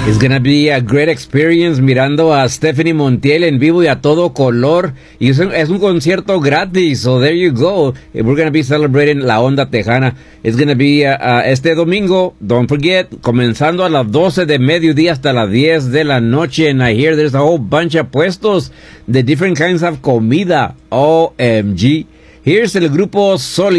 It's gonna be a great experience mirando a Stephanie Montiel en vivo y a todo color. Y es un concierto gratis, so there you go. We're gonna be celebrating la onda tejana. It's gonna be este domingo, don't forget, comenzando a las 12 de mediodía hasta las 10 de la noche. And I hear there's a whole bunch of puestos de different kinds of comida. OMG. Here's el grupo Soli.